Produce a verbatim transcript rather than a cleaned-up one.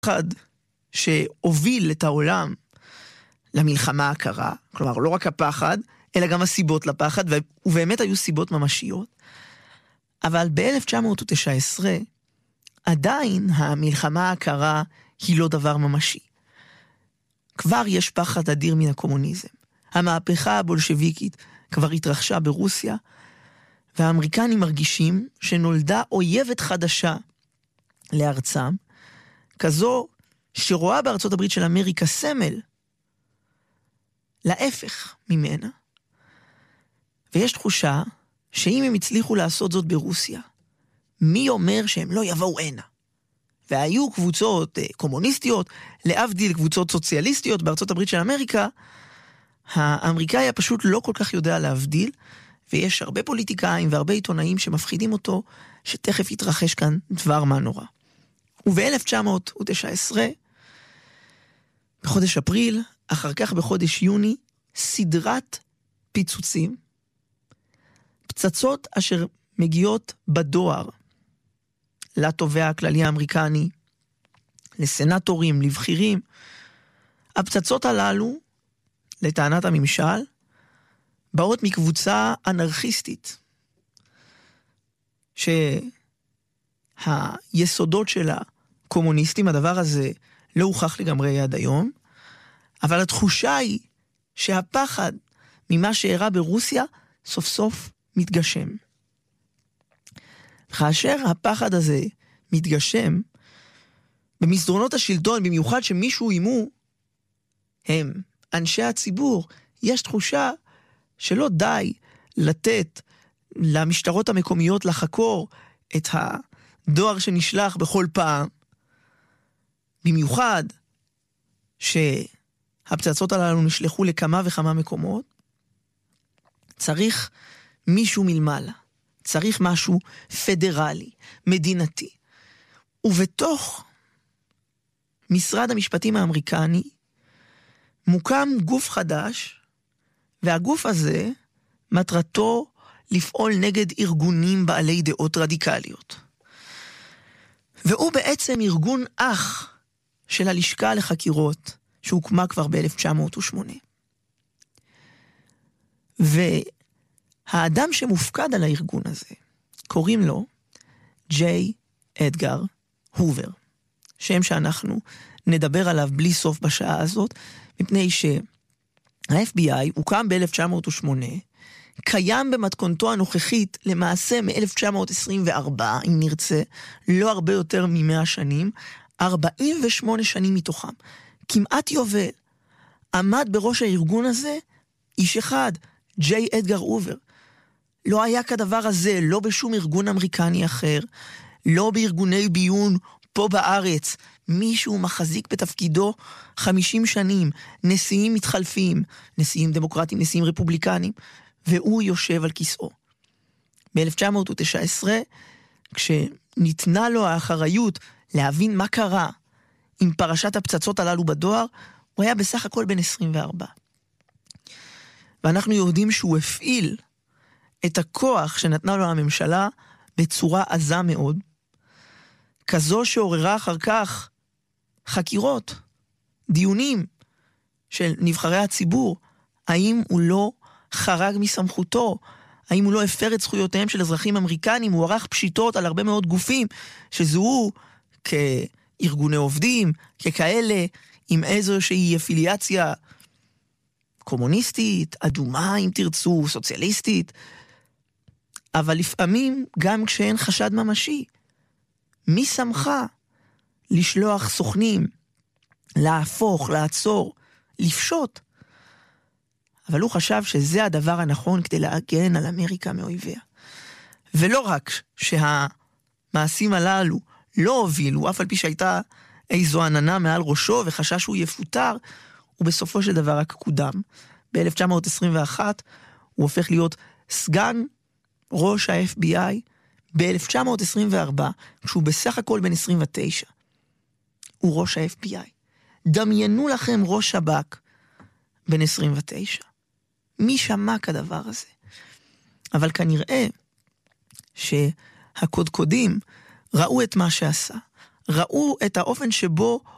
הפחד שהוביל את העולם למלחמה הקרה, כלומר לא רק הפחד, אלא גם הסיבות לפחד, ובאמת היו סיבות ממשיות. אבל ב-אלף תשע מאות תשע עשרה עדיין המלחמה הקרה היא לא דבר ממשי. כבר יש פחד אדיר מן הקומוניזם. המהפכה הבולשביקית כבר התרחשה ברוסיה, והאמריקנים מרגישים שנולדה אויבת חדשה לארצם, כזו שרואה בארצות הברית של אמריקה סמל להפך ממנה. ויש תחושה שאם הם הצליחו לעשות זאת ברוסיה, מי אומר שהם לא יבואו הנה? והיו קבוצות קומוניסטיות, להבדיל קבוצות סוציאליסטיות בארצות הברית של אמריקה, האמריקאי הפשוט לא כל כך יודע להבדיל, ויש הרבה פוליטיקאים והרבה עיתונאים שמפחידים אותו, שתכף יתרחש כאן דבר מה נורא. וב-אלף תשע מאות תשע עשרה, בחודש אפריל, אחר כך בחודש יוני, סדרת פיצוצים, פצצות אשר מגיעות בדואר, לתובע הכללי האמריקני, לסנטורים, לבחירים. הפצצות הללו, לטענת הממשל, באות מקבוצה אנרכיסטית, שהיסודות שלה קומוניסטים, הדבר הזה לא הוכח לגמרי עד היום, אבל התחושה היא שהפחד ממה שאירע ברוסיה סוף סוף מתגשם. כאשר הפחד הזה מתגשם, במסדרונות השלטון, במיוחד שמישהו עימו, הם אנשי הציבור, יש תחושה שלא די לתת למשטרות המקומיות לחקור את הדואר שנשלח בכל פעם, במיוחד שהפצצות הללו נשלחו לכמה וכמה מקומות. צריך מישהו מלמעלה, צריך משהו פדרלי, מדינתי. ובתוך משרד המשפטים האמריקני מוקם גוף חדש, והגוף הזה מטרתו לפעול נגד ארגונים בעלי דעות רדיקליות. והוא בעצם ארגון אח של הלשכה לחקירות, שהוקמה כבר ב-אלף תשע מאות ושמונה. והאדם שמופקד על הארגון הזה, קוראים לו ג'יי אדגר הובר, שם שאנחנו נדבר עליו בלי סוף בשעה הזאת, מפני שה-אף בי איי הוקם ב-אלף תשע מאות ושמונה, קיים במתכונתו הנוכחית למעשה מ-אלף תשע מאות עשרים וארבע, אם נרצה, לא הרבה יותר מ-מאה שנים, ארבעים ושמונה שנים מתוכם, כמעט יובל, עמד בראש הארגון הזה איש אחד, ג'יי אדגר הובר. לא היה כדבר הזה, לא בשום ארגון אמריקני אחר, לא בארגוני ביון פה בארץ, מישהו מחזיק בתפקידו חמישים שנים, נשיאים מתחלפים, נשיאים דמוקרטיים, נשיאים רפובליקנים, והוא יושב על כיסאו. ב-אלף תשע מאות תשע עשרה, כשניתנה לו האחריות להבין מה קרה עם פרשת הפצצות הללו בדואר, הוא היה בסך הכל בן עשרים וארבע. ואנחנו יודעים שהוא הפעיל את הכוח שנתנה לו הממשלה בצורה עזה מאוד, כזו שעוררה אחר כך חקירות, דיונים של נבחרי הציבור, האם הוא לא חרג מסמכותו, האם הוא לא הפר את זכויותיהם של אזרחים אמריקנים, הוא ערך פשיטות על הרבה מאוד גופים שזוהו כארגוני עובדים, ככאלה עם איזושהי אפיליאציה קומוניסטית, אדומה אם תרצו, סוציאליסטית, אבל לפעמים גם כשאין חשד ממשי, מי שמחה לשלוח סוכנים, להפוך, לעצור, לפשוט? אבל הוא חשב שזה הדבר הנכון כדי להגן על אמריקה מאויביה. ולא רק שהמעשים הללו לא הובילו, אף על פי שהייתה איזו עננה מעל ראשו וחשש שהוא יפוטר, ובסופו של דבר רק קודם. ב-אלף תשע מאות עשרים ואחת הוא הופך להיות סגן ראש ה-אף בי איי, ב-אלף תשע מאות עשרים וארבע, כשהוא בסך הכל בן עשרים ותשע, הוא ראש ה-אף בי איי. דמיינו לכם ראש שב"כ בן עשרים ותשע. מי שמע כדבר הזה? אבל כנראה שהקודקודים ראו את מה שעשה, ראו את האופן שבו